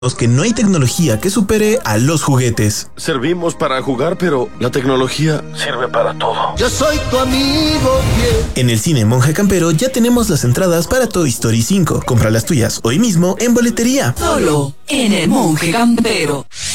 que no hay tecnología que supere a los juguetes. Servimos para jugar, pero la tecnología sirve para todo. Yo soy tu amigo fiel. En el cine Monje Campero ya tenemos las entradas para Toy Story 5. Compra las tuyas hoy mismo en boletería. Solo en el Monje Campero.